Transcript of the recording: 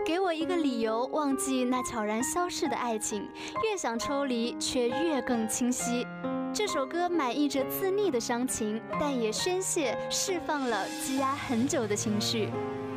给我一个理由忘记那悄然消逝的爱情，越想抽离，却越更清晰。这首歌满溢着自溺的伤情，但也宣泄释放了积压很久的情绪。